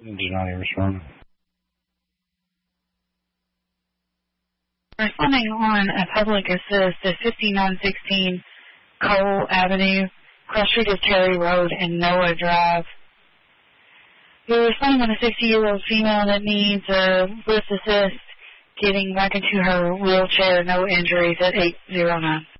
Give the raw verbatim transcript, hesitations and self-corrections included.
Do not respond. Responding on a public assist at fifty-nine sixteen Cole Avenue, cross street of Terry Road and Noah Drive. You're responding on a sixty-year-old female that needs a lift assist getting back into her wheelchair, no injuries at eight oh nine.